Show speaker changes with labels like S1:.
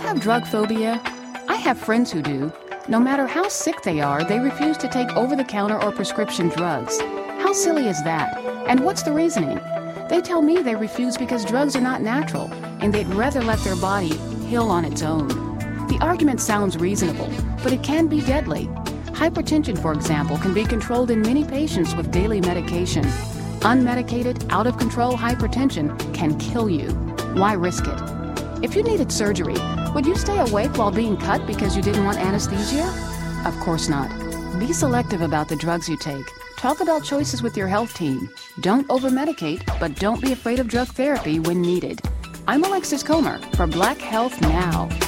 S1: have drug phobia? I have friends who do. No matter how sick they are, they refuse to take over-the-counter or prescription drugs. How silly is that? And what's the reasoning? They tell me they refuse because drugs are not natural, and they'd rather let their body heal on its own. The argument sounds reasonable, but it can be deadly. Hypertension, for example, can be controlled in many patients with daily medication. Unmedicated, out-of-control hypertension can kill you. Why risk it? If you needed surgery, would you stay awake while being cut because you didn't want anesthesia? Of course not. Be selective about the drugs you take. Talk about choices with your health team. Don't over-medicate, but don't be afraid of drug therapy when needed. I'm Alexis Comer for Black Health Now.